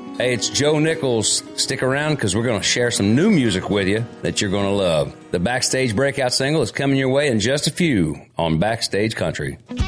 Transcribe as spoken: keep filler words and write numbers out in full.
Hey, it's Joe Nichols. Stick around because we're going to share some new music with you that you're going to love. The Backstage Breakout single is coming your way in just a few on Backstage Country.